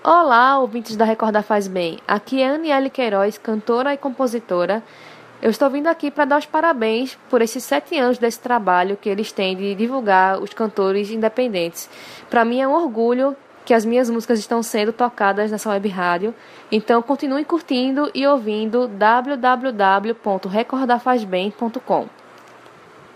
Olá, ouvintes da Recordar Faz Bem. Aqui é Aniele Queiroz, cantora e compositora. Eu estou vindo aqui para dar os parabéns por esses 7 anos desse trabalho que eles têm de divulgar os cantores independentes. Para mim é um orgulho que as minhas músicas estão sendo tocadas nessa web rádio. Então continue curtindo e ouvindo www.recordarfazbem.com.